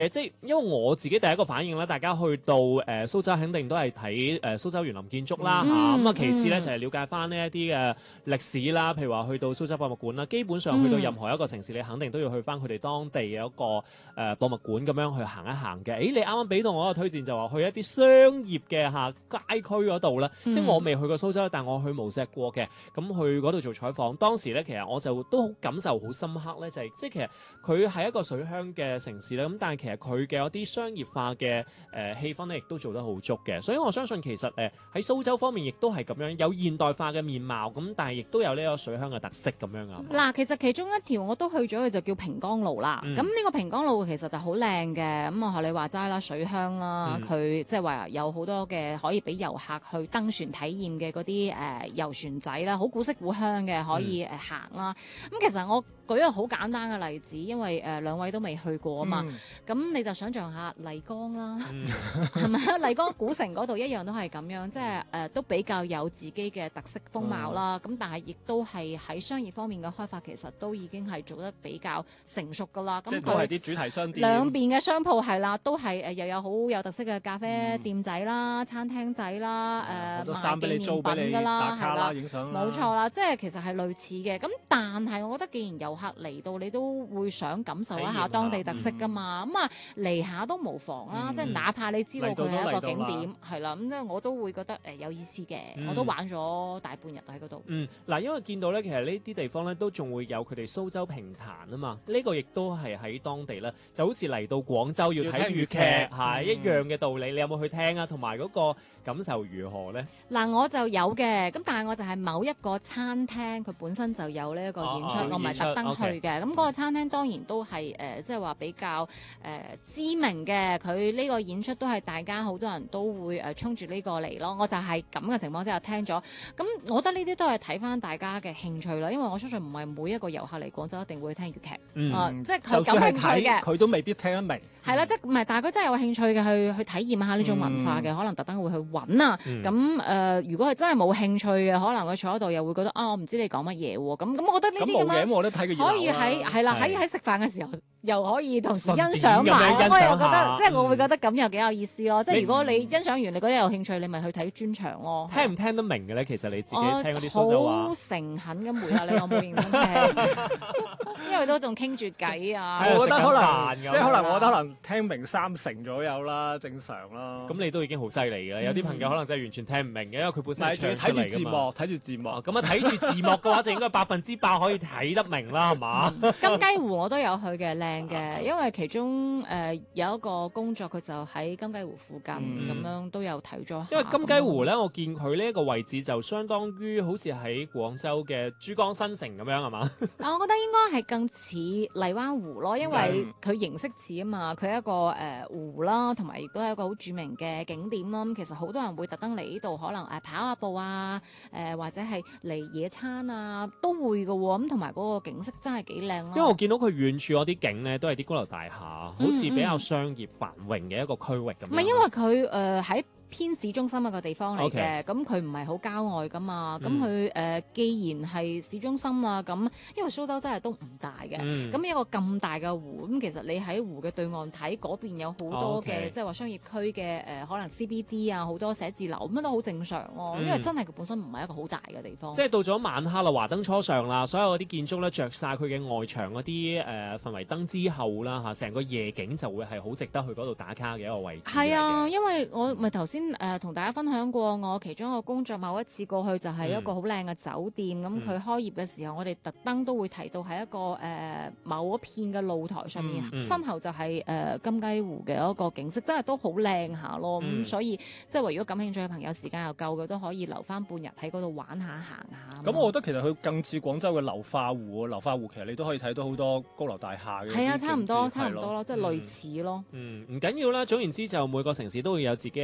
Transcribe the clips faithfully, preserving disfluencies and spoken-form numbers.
誒，即係因為我自己第一個反應咧，大家去到誒、呃、蘇州肯定都係睇誒蘇州園林建築啦嚇，咁啊、嗯、其次咧、嗯、就係、是、了解翻呢一啲嘅歷史啦，譬如話去到蘇州博物館啦，基本上去到任何一個城市，你肯定都要去翻佢哋當地嘅一個誒、呃、博物館咁樣去行一行嘅。誒，你啱啱俾到我一個推薦就話去一啲商業嘅嚇街區嗰度啦，嗯、即係我未去過蘇州，但我去無錫過嘅，咁去嗰度做採訪，當時咧其實我就都好感受好深刻咧，就係、是、即係其實佢係一個水鄉嘅城市啦，咁但係其實佢嘅有啲商業化嘅誒氣氛咧，亦都做得好足嘅，所以我相信其實誒喺蘇州方面亦都係咁樣有現代化嘅面貌，咁但係亦都有呢個水鄉嘅特色咁樣啊。 嗱，其實其中一條我都去咗，佢就叫平江路啦。咁呢、嗯、個平江路其實就好靚嘅，咁我學你話齋啦，水鄉啦，佢即係話有好多嘅可以俾遊客去登船體驗嘅嗰啲誒遊船仔啦，好古色古香嘅，可以誒行啦。咁、嗯、其實我舉一個好簡單嘅例子，因為誒、呃、兩位都未去過啊嘛，咁、嗯、你就想象下麗江啦，係咪啊？麗江古城嗰度一樣都係咁樣，即係誒都比較有自己嘅特色風貌啦。咁、嗯、但係亦都係喺商業方面嘅開發，其實都已經係做得比較成熟噶啦。 即係都係啲主題商店。 兩邊嘅商鋪係啦，都係誒又有好有特色嘅咖啡店仔啦、嗯、餐廳仔啦、誒賣紀念品㗎啦，係啦，影相啦，冇錯啦，即係其實係類似嘅。咁但係我覺得，既然遊客嚟到，你都會想感受一下當地特色㗎嘛。咁啊嚟下都無妨啦，嗯、即係哪怕你知道佢係一個景點，係啦，咁即係我都會覺得誒有意思嘅。嗯、我都玩咗大半日喺嗰度。 嗯，嗱，因為見到咧，其實呢啲地方咧都仲會有佢哋蘇州評彈啊嘛。呢、這個亦都係喺當地咧，就好似嚟到廣州要睇粵劇係一樣嘅道理。嗯、你有冇去聽啊？同埋嗰個感受如何咧？ 嗱，我就有嘅，咁但係我就係某一個餐廳，佢本身就有呢一個演出，哦哦、我唔係特登去嘅。咁嗰、okay. 個餐廳當然都係誒，即係話比較誒、呃、知名嘅。佢呢個演出都係大家好多人都會誒衝住呢個嚟咯。我就係咁嘅情況之下聽咗。咁我覺得呢啲都係睇翻大家嘅興趣啦。因為我相信唔係每一個遊客嚟廣州一定會聽粵劇，嗯呃、即係佢感興趣嘅， 佢都未必聽得明。 係啦，即係唔係？但係佢真係有興趣嘅，去去體驗下呢種文化嘅，嗯、可能特登會去揾啊。咁誒、嗯呃，如果係真係冇興趣嘅，可能佢坐喺度又會覺得啊，我唔知你講乜嘢喎。咁咁，我覺得呢啲咁樣可以喺係啦，喺喺食飯嘅時候又可以同時欣賞埋。我又覺得即係我會覺得咁又幾有意思咯。即係如果你欣賞完，你覺得有興趣，你咪去睇專場咯。 聽唔聽得明嘅咧？其實你自己聽嗰啲蘇州話， 好誠懇咁回下你，我冇認真聽，因為都仲傾住偈啊。 我覺得可能即係可能，我覺得可能聽明三成左右啦，正常啦。 咁你都已經好犀利嘅，有啲朋友可能真係完全聽唔明嘅，因為佢本身係唱睇住字幕，睇住字幕。 咁啊，睇住字幕嘅話，就應該百分之百可以睇得明啦，係嘛？ 金雞湖我都有去嘅，靚嘅，因為其中誒有一個工作，佢就喺金雞湖附近，咁樣都有睇咗。 因為金雞湖咧，我見佢呢一個位置就相當於好似喺廣州嘅珠江新城咁樣，係嘛？ 但我覺得應該係更似荔灣湖咯，因為佢形式似啊嘛，佢係一個誒湖啦，同埋亦都係一個好著名嘅景點啦。咁其實好多人會特登嚟呢度，可能誒跑下步啊，誒或者係嚟野餐啊，都會嘅喎。咁同埋嗰個景色真係幾靚咯。 因為我見到佢遠處嗰啲景咧，都係啲高樓大廈，好似比較商業繁榮嘅一個區域咁。唔係、 嗯嗯、因為佢誒喺偏市中心一個地方嚟嘅，咁佢唔係好郊外噶嘛，咁佢誒既然係市中心啊，咁因為蘇州真係都唔大嘅，咁、嗯、一個咁大嘅湖，咁其實你喺湖嘅對岸睇嗰邊有好多嘅，即係話商業區嘅誒、呃，可能 C B D 啊，好多寫字樓咁樣都好正常咯、啊，嗯、因為真係佢本身唔係一個好大嘅地方。 即係到咗晚黑啦，華燈初上啦，所有嗰啲建築咧着晒佢嘅外牆嗰啲誒氛圍燈之後啦嚇，成個夜景就會係好值得去嗰度打卡嘅一個位置。 係啊，因為我咪頭先誒同大家分享過，我其中一個工作某一次過去就係一個好靚嘅酒店，咁佢、嗯、開業嘅時候，我哋特登都會提到喺一個誒、呃、某一片嘅露台上面，嗯、身後就係、是、誒、呃、金雞湖嘅一個景色，真係都好靚下咯。咁、嗯、所以即係話如果感興趣嘅朋友，時間又夠嘅，都可以留翻半日喺嗰度玩下行下。 咁我覺得其實佢更似廣州嘅流化湖，流化湖其實你都可以睇到好多高樓大廈嘅。係啊， 差唔多，差唔多咯，即係類似咯。 嗯，唔緊要啦。總言之，就每個城市都會有自己嘅一啲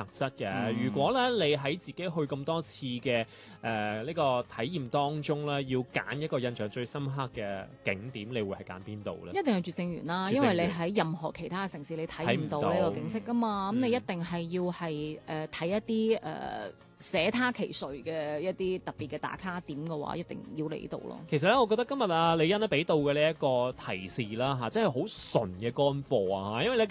特質嘅。 嗯、 如果咧你喺自己去咁多次嘅誒呢個體驗當中咧，要揀一個印象最深刻嘅景點，你會係揀邊度咧？ 一定係絕症園啦，因為你喺任何其他城市你睇唔到呢個景色噶嘛，咁、嗯、你一定係要係誒睇一啲誒。呃捨他其誰嘅一啲特別嘅打卡點嘅話，一定要嚟呢度咯。 其實咧，我覺得今日啊李欣咧俾到嘅呢一個提示啦嚇，真係好純嘅乾貨啊，因為咧